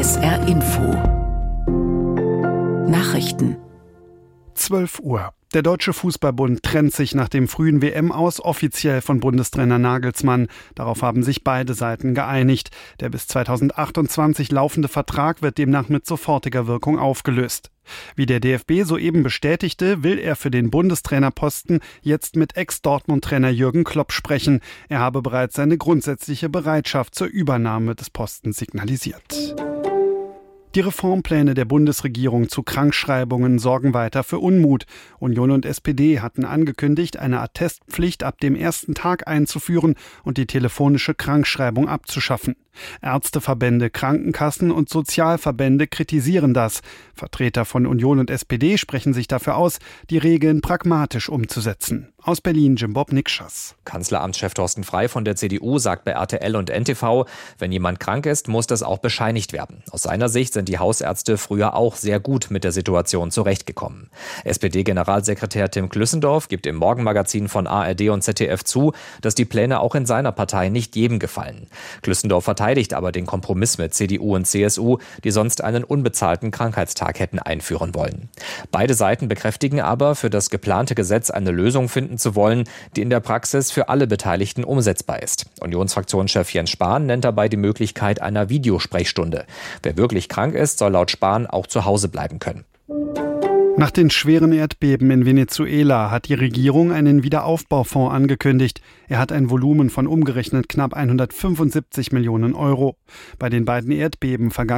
SR Info Nachrichten 12 Uhr. Der Deutsche Fußballbund trennt sich nach dem frühen WM-Aus offiziell von Bundestrainer Nagelsmann. Darauf haben sich beide Seiten geeinigt. Der bis 2028 laufende Vertrag wird demnach mit sofortiger Wirkung aufgelöst. Wie der DFB soeben bestätigte, will er für den Bundestrainerposten jetzt mit Ex-Dortmund-Trainer Jürgen Klopp sprechen. Er habe bereits seine grundsätzliche Bereitschaft zur Übernahme des Postens signalisiert. Die Reformpläne der Bundesregierung zu Krankschreibungen sorgen weiter für Unmut. Union und SPD hatten angekündigt, eine Attestpflicht ab dem ersten Tag einzuführen und die telefonische Krankschreibung abzuschaffen. Ärzteverbände, Krankenkassen und Sozialverbände kritisieren das. Vertreter von Union und SPD sprechen sich dafür aus, die Regeln pragmatisch umzusetzen. Aus Berlin Jim-Bob Nikschas. Kanzleramtschef Thorsten Frey von der CDU sagt bei RTL und NTV, wenn jemand krank ist, muss das auch bescheinigt werden. Aus seiner Sicht sind die Hausärzte früher auch sehr gut mit der Situation zurechtgekommen. SPD-Generalsekretär Tim Klüssendorf gibt im Morgenmagazin von ARD und ZDF zu, dass die Pläne auch in seiner Partei nicht jedem gefallen. Klüssendorf verteidigt aber den Kompromiss mit CDU und CSU, die sonst einen unbezahlten Krankheitstag hätten einführen wollen. Beide Seiten bekräftigen aber, für das geplante Gesetz eine Lösung finden zu wollen, die in der Praxis für alle Beteiligten umsetzbar ist. Unionsfraktionschef Jens Spahn nennt dabei die Möglichkeit einer Videosprechstunde. Wer wirklich krank ist, soll laut Spahn auch zu Hause bleiben können. Nach den schweren Erdbeben in Venezuela hat die Regierung einen Wiederaufbaufonds angekündigt. Er hat ein Volumen von umgerechnet knapp 175 Millionen Euro. Bei den beiden Erdbeben vergangenes